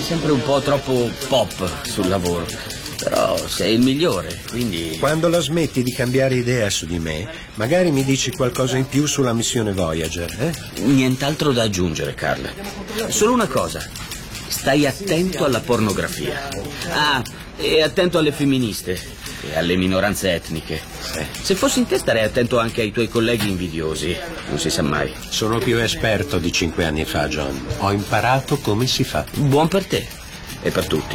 sempre un po' troppo pop sul lavoro. Però sei il migliore, quindi... Quando la smetti di cambiare idea su di me, magari mi dici qualcosa in più sulla missione Voyager, eh? Nient'altro da aggiungere, Carl. Solo una cosa. Stai attento alla pornografia. Ah, e attento alle femministe e alle minoranze etniche. Se fossi in te starei attento anche ai tuoi colleghi invidiosi. Non si sa mai. Sono più esperto di 5 anni fa, John. Ho imparato come si fa. Buon per te e per tutti.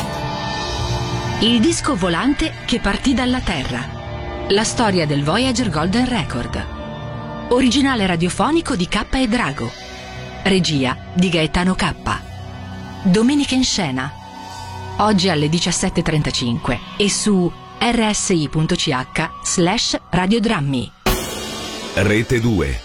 Il disco volante che partì dalla Terra. La storia del Voyager Golden Record. Originale radiofonico di K e Drago. Regia di Gaetano K. Domenica in scena. Oggi alle 17:35 e su rsi.ch/radiodrammi. Rete 2.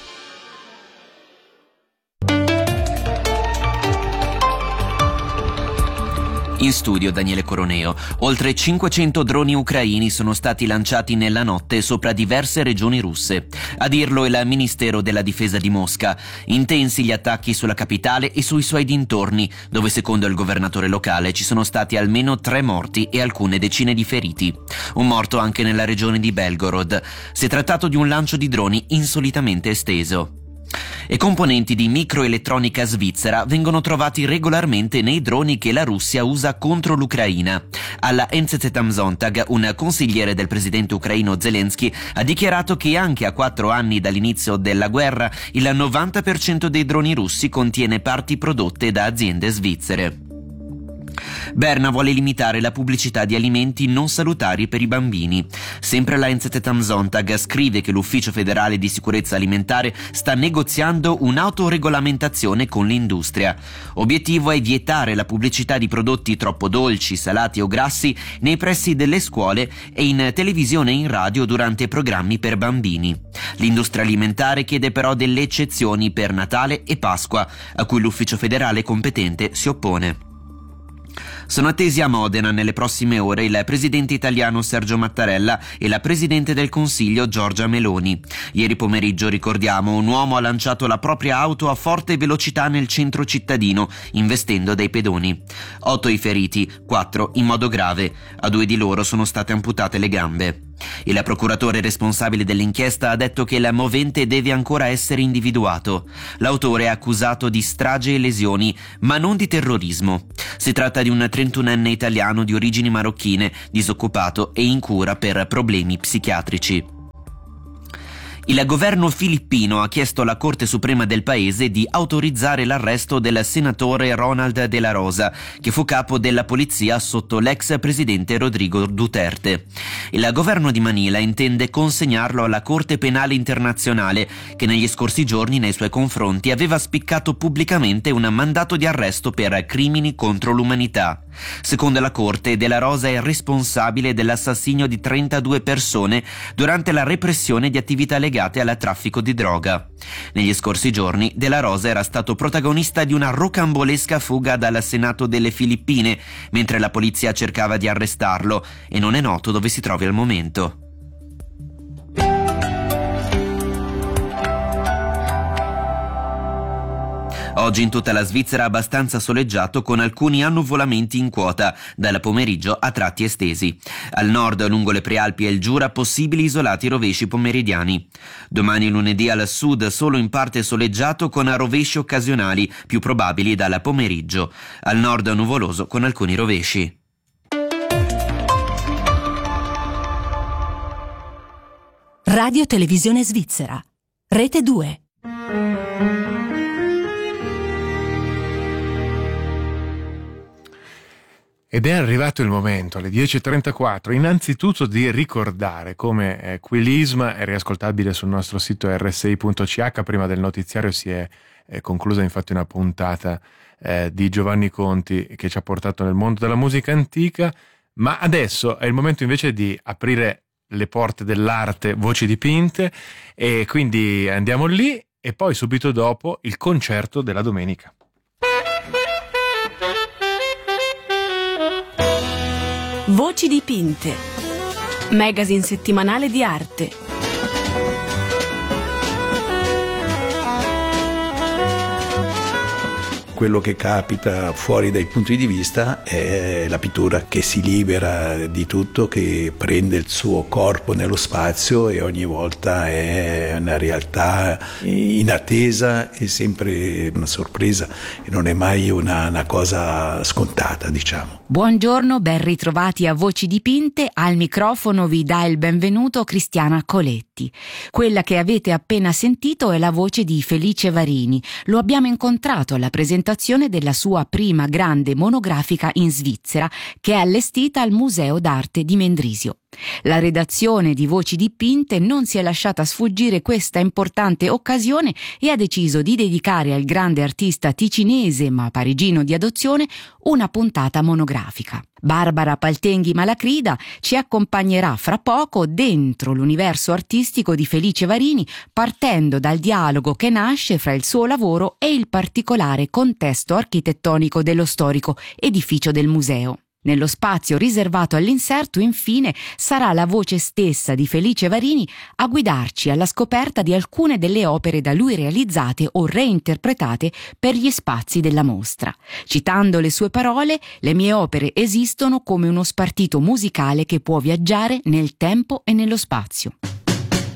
In studio Daniele Coroneo. Oltre 500 droni ucraini sono stati lanciati nella notte sopra diverse regioni russe. A dirlo è il Ministero della Difesa di Mosca. Intensi gli attacchi sulla capitale e sui suoi dintorni, dove secondo il governatore locale ci sono stati almeno 3 morti e alcune decine di feriti. Un morto anche nella regione di Belgorod. Si è trattato di un lancio di droni insolitamente esteso. E componenti di microelettronica svizzera vengono trovati regolarmente nei droni che la Russia usa contro l'Ucraina. Alla NZZ am Sonntag, un consigliere del presidente ucraino Zelensky ha dichiarato che anche a 4 anni dall'inizio della guerra il 90% dei droni russi contiene parti prodotte da aziende svizzere. Berna vuole limitare la pubblicità di alimenti non salutari per i bambini. Sempre la NZZ am Sonntag scrive che l'Ufficio federale di sicurezza alimentare sta negoziando un'autoregolamentazione con l'industria. Obiettivo è vietare la pubblicità di prodotti troppo dolci, salati o grassi nei pressi delle scuole e in televisione e in radio durante programmi per bambini. L'industria alimentare chiede però delle eccezioni per Natale e Pasqua, a cui l'Ufficio federale competente si oppone. Sono attesi a Modena nelle prossime ore il presidente italiano Sergio Mattarella e la presidente del Consiglio Giorgia Meloni. Ieri pomeriggio, ricordiamo, un uomo ha lanciato la propria auto a forte velocità nel centro cittadino, investendo dei pedoni. 8 i feriti, 4 in modo grave. A 2 di loro sono state amputate le gambe. Il procuratore responsabile dell'inchiesta ha detto che il movente deve ancora essere individuato. L'autore è accusato di strage e lesioni, ma non di terrorismo. Si tratta di un 31enne italiano di origini marocchine, disoccupato e in cura per problemi psichiatrici. Il governo filippino ha chiesto alla Corte Suprema del paese di autorizzare l'arresto del senatore Ronald De La Rosa, che fu capo della polizia sotto l'ex presidente Rodrigo Duterte. Il governo di Manila intende consegnarlo alla Corte Penale Internazionale, che negli scorsi giorni nei suoi confronti aveva spiccato pubblicamente un mandato di arresto per crimini contro l'umanità. Secondo la Corte, De La Rosa è responsabile dell'assassinio di 32 persone durante la repressione di attività legate al traffico di droga. Negli scorsi giorni De La Rosa era stato protagonista di una rocambolesca fuga dal Senato delle Filippine, mentre la polizia cercava di arrestarlo e non è noto dove si trovi al momento. Oggi in tutta la Svizzera abbastanza soleggiato con alcuni annuvolamenti in quota, dal pomeriggio a tratti estesi. Al nord, lungo le Prealpi e il Giura, possibili isolati rovesci pomeridiani. Domani lunedì al sud solo in parte soleggiato con rovesci occasionali, più probabili dal pomeriggio. Al nord nuvoloso con alcuni rovesci. Radio Televisione Svizzera. Rete 2. Ed è arrivato il momento, alle 10.34, innanzitutto di ricordare come Quilisma è riascoltabile sul nostro sito rsi.ch. Prima del notiziario si è conclusa infatti una puntata di Giovanni Conti che ci ha portato nel mondo della musica antica, ma adesso è il momento invece di aprire le porte dell'arte Voci dipinte, e quindi andiamo lì e poi subito dopo il concerto della domenica. Voci dipinte, magazine settimanale di arte. quello che capita fuori dai punti di vista è la pittura che si libera di tutto, che prende il suo corpo nello spazio e ogni volta è una realtà inattesa e sempre una sorpresa e non è mai una cosa scontata, diciamo. Buongiorno, ben ritrovati a Voci Dipinte. Al microfono vi dà il benvenuto Cristiana Coletti. Quella che avete appena sentito è la voce di Felice Varini. Lo abbiamo incontrato alla presentazione della sua prima grande monografica in Svizzera, che è allestita al Museo d'Arte di Mendrisio. La redazione di Voci Dipinte non si è lasciata sfuggire questa importante occasione e ha deciso di dedicare al grande artista ticinese ma parigino di adozione una puntata monografica. Barbara Paltenghi Malacrida ci accompagnerà fra poco dentro l'universo artistico di Felice Varini, partendo dal dialogo che nasce fra il suo lavoro e il particolare contesto architettonico dello storico edificio del museo. Nello spazio riservato all'inserto, infine, sarà la voce stessa di Felice Varini a guidarci alla scoperta di alcune delle opere da lui realizzate o reinterpretate per gli spazi della mostra. Citando le sue parole, le mie opere esistono come uno spartito musicale che può viaggiare nel tempo e nello spazio.